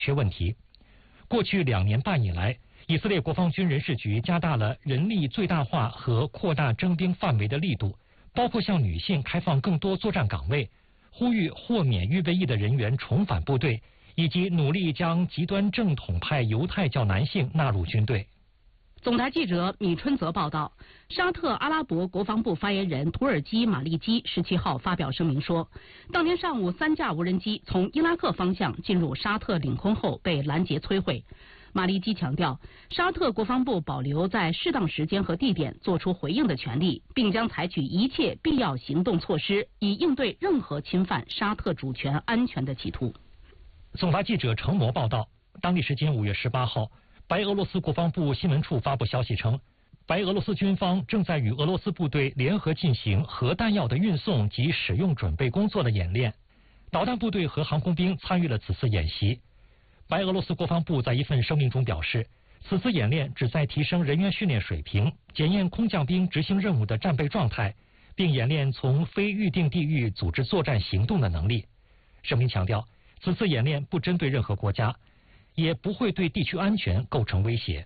缺问题。过去2年半以来，以色列国防军人事局加大了人力最大化和扩大征兵范围的力度，包括向女性开放更多作战岗位，呼吁豁免预备役的人员重返部队，以及努力将极端正统派犹太教男性纳入军队。 总台记者米春泽报道，沙特阿拉伯国防部发言人图尔基马利基17号发表声明说，当天上午3架无人机从伊拉克方向进入沙特领空后被拦截摧毁。马利基强调，沙特国防部保留在适当时间和地点作出回应的权利，并将采取一切必要行动措施，以应对任何侵犯沙特主权安全的企图。 总台记者程模报道，当地时间5月18号，白俄罗斯国防部新闻处发布消息称，白俄罗斯军方正在与俄罗斯部队联合进行核弹药的运送及使用准备工作的演练，导弹部队和航空兵参与了此次演习。白俄罗斯国防部在一份声明中表示，此次演练旨在提升人员训练水平，检验空降兵执行任务的战备状态，并演练从非预定地域组织作战行动的能力。声明强调，此次演练不针对任何国家，也不会对地区安全构成威胁。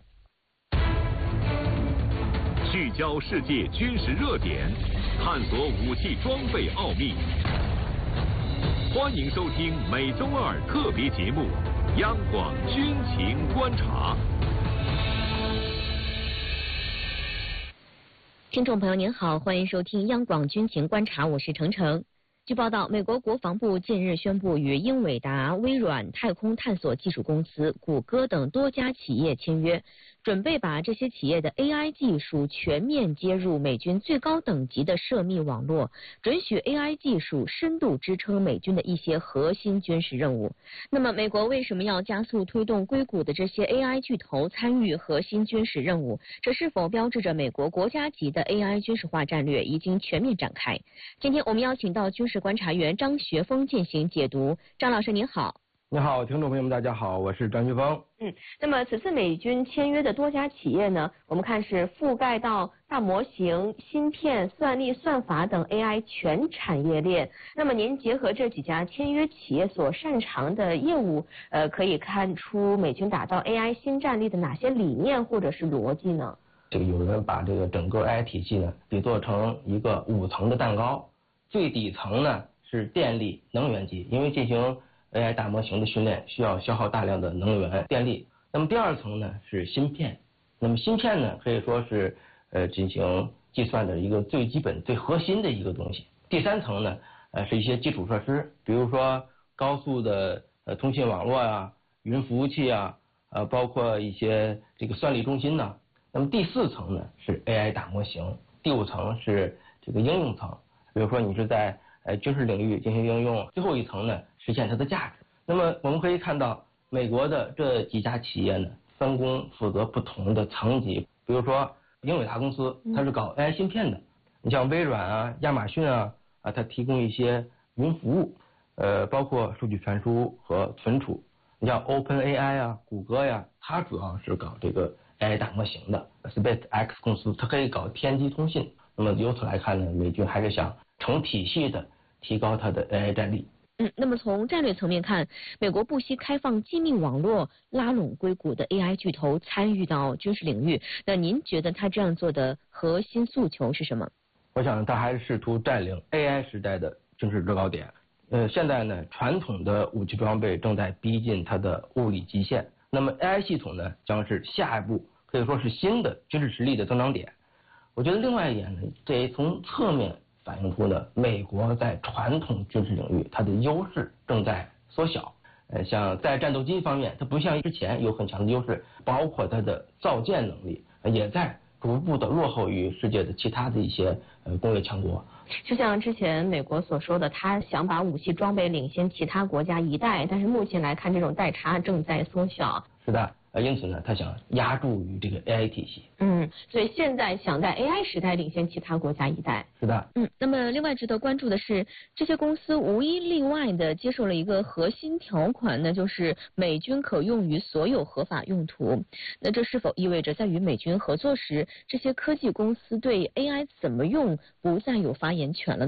聚焦世界军事热点，探索武器装备奥秘。欢迎收听每周2特别节目《央广军情观察》。 听众朋友您好，欢迎收听央广军情观察，我是程程。据报道，美国国防部近日宣布与英伟达、微软、太空探索技术公司、谷歌等多家企业签约，准备把这些企业的 AI 技术全面接入美军最高等级的涉密网络，准许 AI 技术深度支撑美军的一些核心军事任务。那么，美国为什么要加速推动硅谷的这些 AI 巨头参与核心军事任务？这是否标志着美国国家级的 AI 军事化战略已经全面展开？今天我们邀请到军事观察员张学峰进行解读。张老师您好。 你好，听众朋友们，大家好，我是张学峰。 那么此次美军签约的多家企业呢，我们看是覆盖到大模型、芯片、算力、算法等 AI 全产业链。那么您结合这几家签约企业所擅长的业务，可以看出美军打造 AI 新战力的哪些理念或者是逻辑呢？ 这个有人把这个整个 AI 体系呢比作成一个5层的蛋糕，最底层呢是电力能源级，因为进行AI 大模型的训练需要消耗大量的能源电力。那么第2层呢是芯片，那么芯片呢可以说是进行计算的一个最基本最核心的一个东西。第3层呢是一些基础设施，比如说高速的通信网络呀、云服务器啊，包括一些这个算力中心呢。那么第4层呢是 AI 大模型，第5层是这个应用层，比如说你是在军事领域进行应用，最后一层呢实现它的价值。那么我们可以看到，美国的这几家企业呢分工负责不同的层级，比如说英伟达公司，它是搞 AI 芯片的，你像微软啊、亚马逊啊，它提供一些云服务，包括数据传输和存储。你像 OpenAI 啊、谷歌呀，它主要是搞这个 AI 大模型的。SpaceX 公司它可以搞天基通信。那么由此来看呢，美军还是想成体系的提高它的 AI 战力。 那么从战略层面看，美国不惜开放机密网络，拉拢硅谷的 AI 巨头参与到军事领域。那您觉得他这样做的核心诉求是什么？ 我想他还是试图占领 AI 时代的军事制高点。现在呢，传统的武器装备正在逼近它的物理极限，那么 AI 系统呢，将是下一步可以说是新的军事实力的增长点。我觉得另外一点呢，这也从侧面反映出呢，美国在传统军事领域它的优势正在缩小。像在战斗机方面，它不像之前有很强的优势，包括它的造舰能力也在逐步的落后于世界的其他的一些工业强国。 就像之前美国所说的，他想把武器装备领先其他国家一代，但是目前来看，这种代差正在缩小。 是的。因此呢，他想压注于这个 AI 体系。 所以现在想在 AI 时代领先其他国家一代。 是的。 那么另外值得关注的是，这些公司无一例外的接受了一个核心条款，那就是美军可用于所有合法用途。那这是否意味着在与美军合作时，这些科技公司对 AI 怎么用不再有发言权了呢？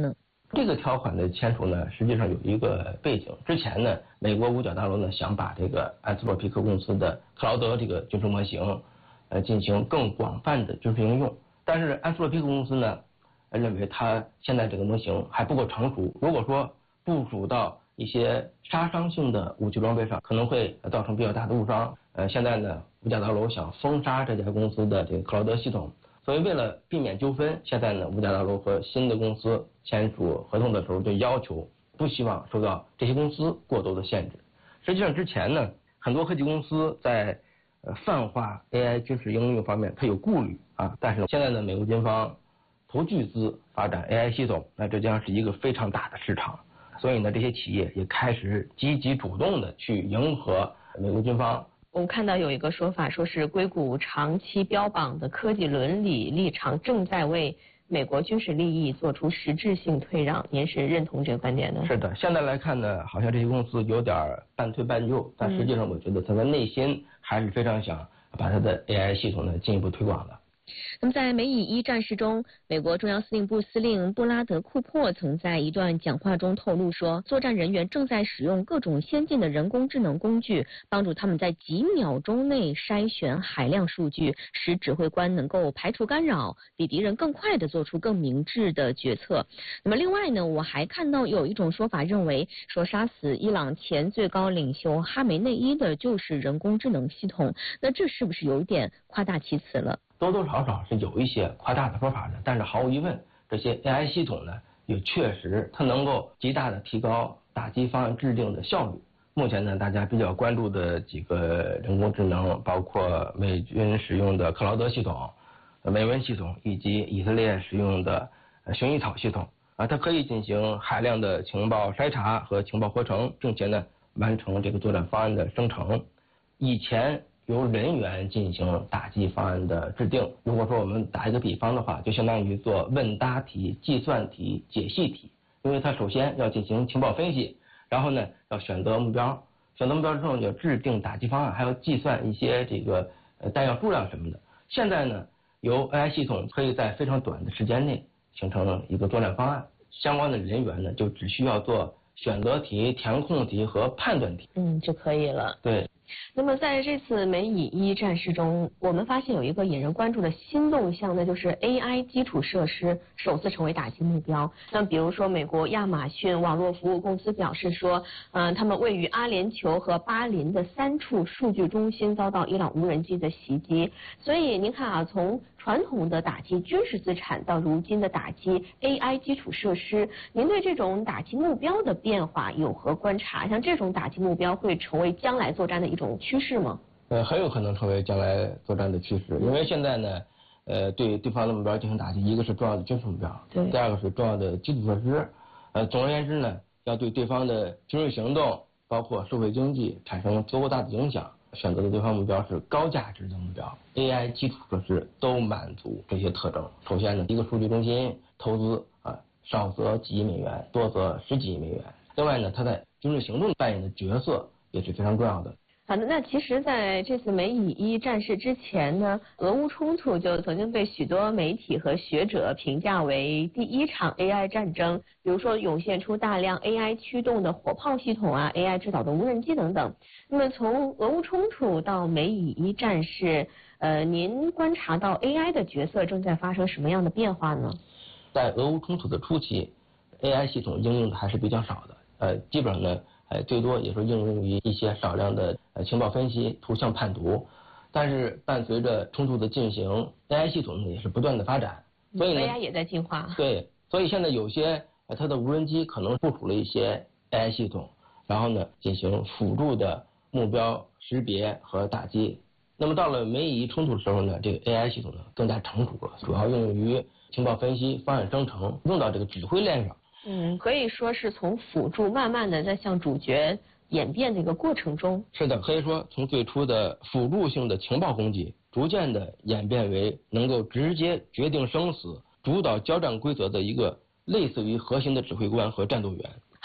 这个条款的签署呢，实际上有一个背景。之前呢，美国五角大楼呢想把这个安斯洛皮克公司的克劳德这个军事模型，进行更广泛的军事应用。但是安斯洛皮克公司呢，认为它现在这个模型还不够成熟。如果说部署到一些杀伤性的武器装备上，可能会造成比较大的误伤。现在呢，五角大楼想封杀这家公司的这个克劳德系统。所以为了避免纠纷，现在呢，五角大楼和新的公司签署合同的时候就要求不希望受到这些公司过多的限制。实际上之前呢，很多科技公司在泛化 AI 军事应用方面它有顾虑啊，但是现在呢，美国军方投巨资发展 AI 系统，那这将是一个非常大的市场。所以呢，这些企业也开始积极主动的去迎合美国军方。 我们看到有一个说法，说是硅谷长期标榜的科技伦理立场正在为美国军事利益做出实质性退让，您是认同这个观点的？ 是的，现在来看呢，好像这些公司有点半推半就，但实际上我觉得他的内心还是非常想把他的 AI 系统呢进一步推广的。 那么在美以一战事中，美国中央司令部司令布拉德·库珀曾在一段讲话中透露说，作战人员正在使用各种先进的人工智能工具，帮助他们在几秒钟内筛选海量数据，使指挥官能够排除干扰，比敌人更快地做出更明智的决策。那么另外呢，我还看到有一种说法认为，说杀死伊朗前最高领袖哈梅内伊的就是人工智能系统，那这是不是有点夸大其词了？ 多多少少是有一些夸大的说法的，但是毫无疑问，这些 AI 系统呢，也确实它能够极大的提高打击方案制定的效率。目前呢，大家比较关注的几个人工智能，包括美军使用的克劳德系统、美文系统，以及以色列使用的薰衣草系统啊，它可以进行海量的情报筛查和情报合成，并且呢，完成这个作战方案的生成。以前由人员进行打击方案的制定。如果说我们打一个比方的话，就相当于做问答题、计算题、解析题，因为它首先要进行情报分析，然后呢要选择目标，选择目标之后要制定打击方案，还要计算一些这个弹药数量什么的。现在呢，由 AI 系统可以在非常短的时间内形成一个作战方案，相关的人员呢就只需要做选择题、填空题和判断题， 就可以了。 对。 那么在这次美以一战事中，我们发现有一个引人关注的新动向，那就是 AI 基础设施首次成为打击目标。那比如说，美国亚马逊网络服务公司表示说，他们位于阿联酋和巴林的3处数据中心遭到伊朗无人机的袭击。所以您看啊，从传统的打击军事资产到如今的打击 AI 基础设施，您对这种打击目标的变化有何观察？像这种打击目标会成为将来作战的一种趋势吗？ 很有可能成为将来作战的趋势，因为现在呢，对对方的目标进行打击，一个是重要的军事目标，第二个是重要的基础设施。总而言之呢，要对对方的军事行动，包括社会经济产生足够大的影响。选择的对方目标是高价值的目标 ，AI 基础设施都满足这些特征。首先呢，一个数据中心投资少则几亿美元，多则10几亿美元。另外呢，它在军事行动扮演的角色也是非常重要的。 好的，那其实在这次美以一战事之前呢，俄乌冲突就曾经被许多媒体和学者评价为第一场 AI 战争，比如说涌现出大量 AI 驱动的火炮系统啊 ，AI 制导的无人机等等。那么从俄乌冲突到美以一战事，您观察到 AI 的角色正在发生什么样的变化呢？ 在俄乌冲突的初期 ，AI 系统应用的还是比较少的，基本上呢。最多也是应用于一些少量的情报分析、图像判读，但是伴随着冲突的进行 ，AI 系统也是不断的发展，所以呢 AI 也在进化。 对，所以现在有些它的无人机可能部署了一些 AI 系统，然后呢进行辅助的目标识别和打击。那么到了美以一冲突的时候呢，这个 AI 系统呢更加成熟了，主要用于情报分析、方案生成，用到这个指挥链上。 可以说是从辅助慢慢的在向主角演变的一个过程中。 是的，可以说从最初的辅助性的情报攻击，逐渐的演变为能够直接决定生死、主导交战规则的一个类似于核心的指挥官和战斗员。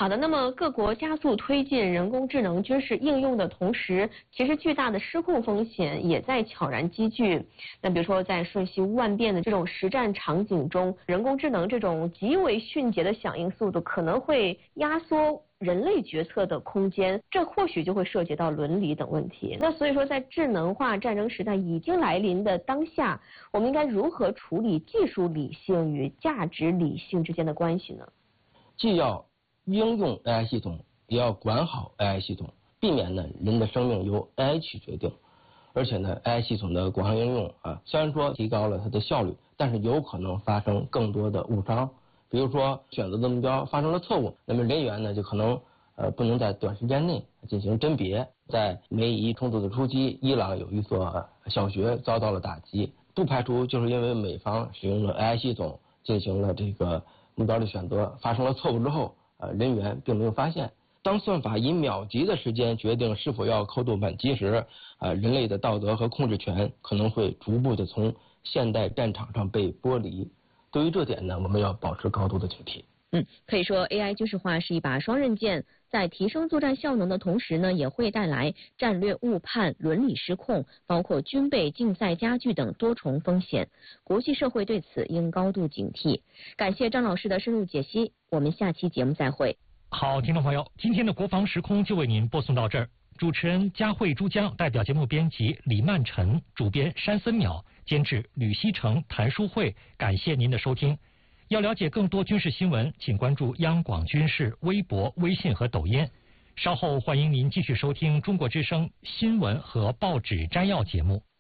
好的，那么各国加速推进人工智能军事应用的同时，其实巨大的失控风险也在悄然积聚。那比如说，在瞬息万变的这种实战场景中，人工智能这种极为迅捷的响应速度可能会压缩人类决策的空间，这或许就会涉及到伦理等问题。那所以说，在智能化战争时代已经来临的当下，我们应该如何处理技术理性与价值理性之间的关系呢？ 既要应用 AI 系统，也要管好 AI 系统，避免呢人的生命由 AI 去决定。而且呢 ，AI 系统的广泛应用虽然说提高了它的效率，但是有可能发生更多的误伤。比如说选择的目标发生了错误，那么人员呢就可能不能在短时间内进行甄别。在美以冲突的初期，伊朗有一所小学遭到了打击，不排除就是因为美方使用了 AI 系统进行了这个目标的选择，发生了错误之后，人员并没有发现。当算法以秒级的时间决定是否要扣动扳机时，人类的道德和控制权可能会逐步的从现代战场上被剥离。对于这点呢，我们要保持高度的警惕。 可以说 AI 军事化是一把双刃剑，在提升作战效能的同时呢，也会带来战略误判、伦理失控，包括军备竞赛加剧等多重风险。国际社会对此应高度警惕。感谢张老师的深入解析，我们下期节目再会。 好，听众朋友，今天的国防时空就为您播送到这儿。主持人佳慧珠江，代表节目编辑李曼晨，主编山森淼，监制吕希成、谭淑慧，感谢您的收听。要了解更多军事新闻，请关注央广军事微博、微信和抖音。稍后欢迎您继续收听中国之声新闻和报纸摘要节目。